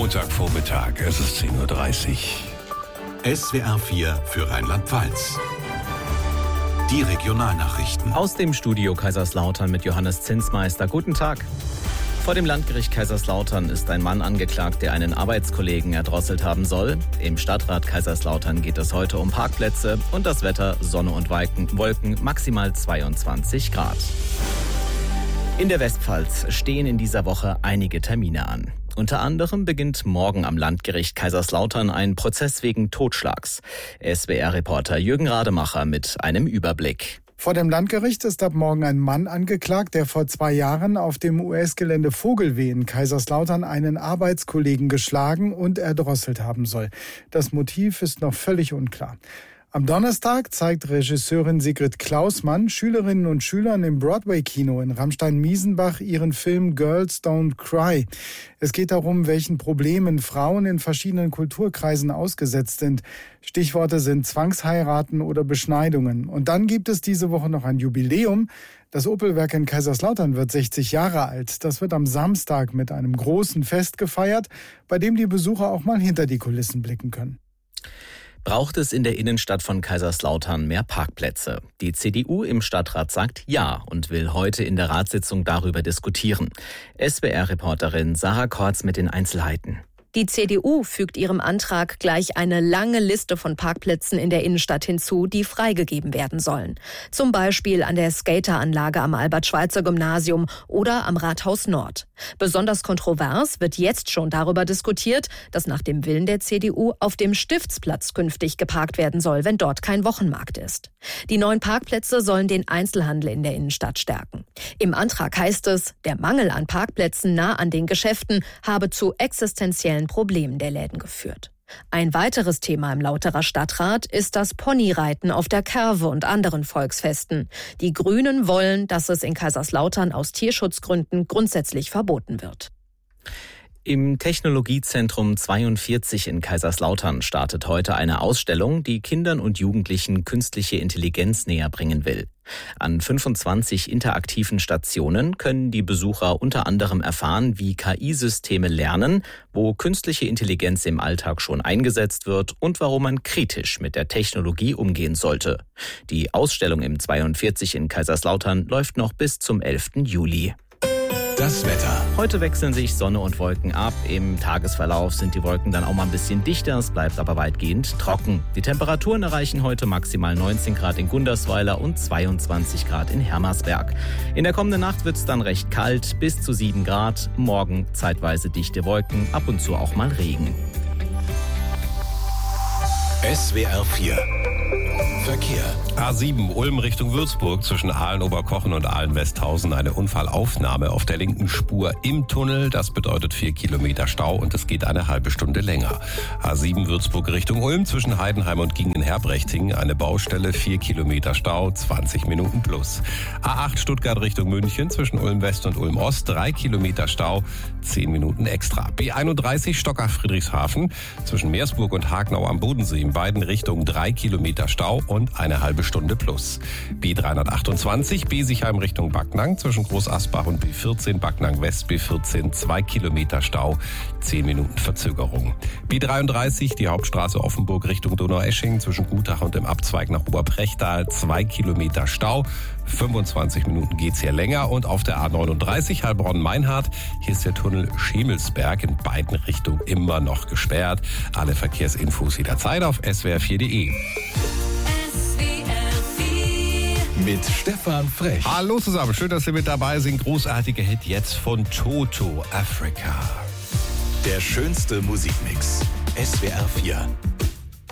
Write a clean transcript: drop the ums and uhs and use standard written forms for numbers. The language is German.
Montagvormittag, es ist 10:30 Uhr. SWR 4 für Rheinland-Pfalz. Die Regionalnachrichten. Aus dem Studio Kaiserslautern mit Johannes Zinsmeister. Guten Tag. Vor dem Landgericht Kaiserslautern ist ein Mann angeklagt, der einen Arbeitskollegen erdrosselt haben soll. Im Stadtrat Kaiserslautern geht es heute um Parkplätze und das Wetter, Sonne und Wolken, maximal 22 Grad. In der Westpfalz stehen in dieser Woche einige Termine an. Unter anderem beginnt morgen am Landgericht Kaiserslautern ein Prozess wegen Totschlags. SWR-Reporter Jürgen Rademacher mit einem Überblick. Vor dem Landgericht ist ab morgen ein Mann angeklagt, der vor 2 Jahren auf dem US-Gelände Vogelweh in Kaiserslautern einen Arbeitskollegen geschlagen und erdrosselt haben soll. Das Motiv ist noch völlig unklar. Am Donnerstag zeigt Regisseurin Sigrid Klausmann Schülerinnen und Schülern im Broadway-Kino in Ramstein-Miesenbach ihren Film Girls Don't Cry. Es geht darum, welchen Problemen Frauen in verschiedenen Kulturkreisen ausgesetzt sind. Stichworte sind Zwangsheiraten oder Beschneidungen. Und dann gibt es diese Woche noch ein Jubiläum. Das Opel-Werk in Kaiserslautern wird 60 Jahre alt. Das wird am Samstag mit einem großen Fest gefeiert, bei dem die Besucher auch mal hinter die Kulissen blicken können. Braucht es in der Innenstadt von Kaiserslautern mehr Parkplätze? Die CDU im Stadtrat sagt ja und will heute in der Ratssitzung darüber diskutieren. SWR-Reporterin Sarah Kortz mit den Einzelheiten. Die CDU fügt ihrem Antrag gleich eine lange Liste von Parkplätzen in der Innenstadt hinzu, die freigegeben werden sollen. Zum Beispiel an der Skateranlage am Albert-Schweitzer-Gymnasium oder am Rathaus Nord. Besonders kontrovers wird jetzt schon darüber diskutiert, dass nach dem Willen der CDU auf dem Stiftsplatz künftig geparkt werden soll, wenn dort kein Wochenmarkt ist. Die neuen Parkplätze sollen den Einzelhandel in der Innenstadt stärken. Im Antrag heißt es, der Mangel an Parkplätzen nah an den Geschäften habe zu existenziellen Problemen der Läden geführt. Ein weiteres Thema im Lauterer Stadtrat ist das Ponyreiten auf der Kerwe und anderen Volksfesten. Die Grünen wollen, dass es in Kaiserslautern aus Tierschutzgründen grundsätzlich verboten wird. Im Technologiezentrum 42 in Kaiserslautern startet heute eine Ausstellung, die Kindern und Jugendlichen künstliche Intelligenz näher bringen will. An 25 interaktiven Stationen können die Besucher unter anderem erfahren, wie KI-Systeme lernen, wo künstliche Intelligenz im Alltag schon eingesetzt wird und warum man kritisch mit der Technologie umgehen sollte. Die Ausstellung im 42 in Kaiserslautern läuft noch bis zum 11. Juli. Das Wetter. Heute wechseln sich Sonne und Wolken ab. Im Tagesverlauf sind die Wolken dann auch mal ein bisschen dichter. Es bleibt aber weitgehend trocken. Die Temperaturen erreichen heute maximal 19 Grad in Gundersweiler und 22 Grad in Hermersberg. In der kommenden Nacht wird es dann recht kalt, bis zu 7 Grad. Morgen zeitweise dichte Wolken, ab und zu auch mal Regen. SWR 4 Verkehr. A7 Ulm Richtung Würzburg zwischen Aalen-Oberkochen und Aalen-Westhausen eine Unfallaufnahme auf der linken Spur im Tunnel. Das bedeutet 4 Kilometer Stau und es geht eine halbe Stunde länger. A7 Würzburg Richtung Ulm zwischen Heidenheim und Gingen-Herbrechting eine Baustelle, 4 Kilometer Stau, 20 Minuten plus. A8 Stuttgart Richtung München zwischen Ulm West und Ulm Ost 3 Kilometer Stau, 10 Minuten extra. B31 Stockach-Friedrichshafen zwischen Meersburg und Hagenau am Bodensee in beiden Richtungen 3 Kilometer Stau und eine halbe Stunde plus. B328 Besichheim Richtung Backnang zwischen Großasbach und B14 Backnang West B14 2 Kilometer Stau, 10 Minuten Verzögerung. B33 die Hauptstraße Offenburg Richtung Donaueschingen zwischen Gutach und dem Abzweig nach Oberbrechtal 2 Kilometer Stau, 25 Minuten geht's hier länger. Und auf der A39 Heilbronn-Meinhardt, hier ist der Tunnel Schemelsberg in beiden Richtungen immer noch gesperrt. Alle Verkehrsinfos jederzeit auf swr4.de. Mit Stefan Frech. Hallo zusammen, schön, dass Sie mit dabei sind. Großartiger Hit jetzt von Toto, Africa. Der schönste Musikmix. SWR 4